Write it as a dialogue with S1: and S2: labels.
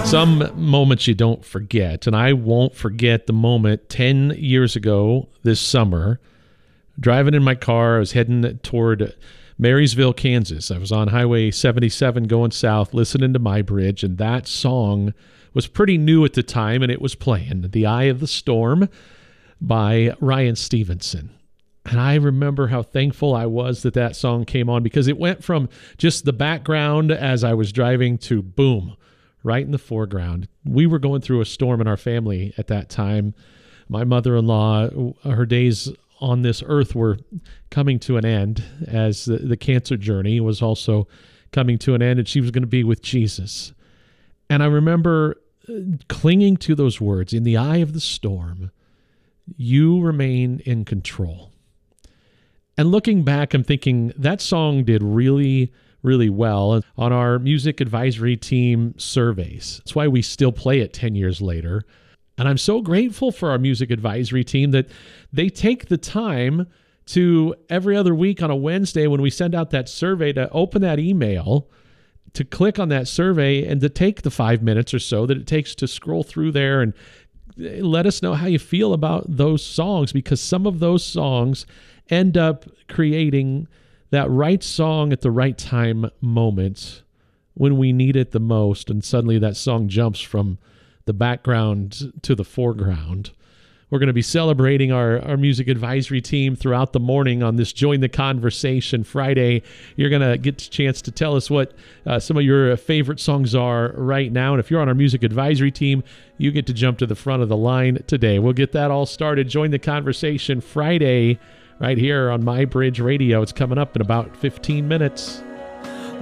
S1: Some moments you don't forget, and I won't forget the moment 10 years ago this summer. Driving in my car, I was heading toward Marysville, Kansas. I was on Highway 77 going south, listening to My Bridge, and that song was pretty new at the time, and it was playing, The Eye of the Storm by Ryan Stevenson. And I remember how thankful I was that that song came on, because it went from just the background as I was driving to boom, right in the foreground. We were going through a storm in our family at that time. My mother-in-law, her days on this earth were coming to an end, as the cancer journey was also coming to an end, and she was going to be with Jesus. And I remember clinging to those words, in the eye of the storm, you remain in control. And looking back, I'm thinking that song did really well on our music advisory team surveys. That's why we still play it 10 years later. And I'm so grateful for our music advisory team that they take the time to every other week on a Wednesday when we send out that survey to open that email, to click on that survey, and to take the 5 minutes or so that it takes to scroll through there and let us know how you feel about those songs, because some of those songs end up creating that right song at the right time moment when we need it the most, and suddenly that song jumps from the background to the foreground. We're going to be celebrating our music advisory team throughout the morning on this Join the Conversation Friday. You're going to get a chance to tell us what some of your favorite songs are right now. And if you're on our music advisory team, you get to jump to the front of the line today. We'll get that all started. Join the Conversation Friday right here on My Bridge Radio. It's coming up in about 15 minutes.